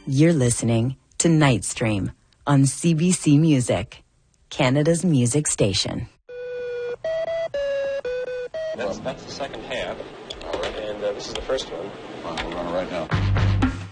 You're listening to Night Stream on CBC Music, Canada's music station. That's the second half, and this is the first one. We'll run it right now.